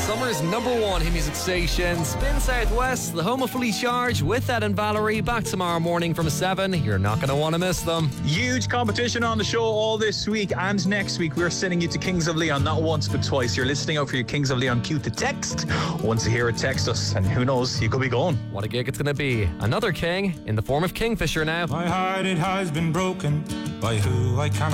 Summer's #1 hit music station, Spin Southwest, the home of Fully Charged with Ed and Valerie. Back tomorrow morning from 7. You're not going to want to miss them. Huge competition on the show all this week and next week. We're sending you to Kings of Leon, not once but twice. You're listening out for your Kings of Leon cue to text. Once you hear it, text us, and who knows, you could be going. What a gig it's going to be. Another king in the form of Kingfisher now. My heart, it has been broken by who I cannot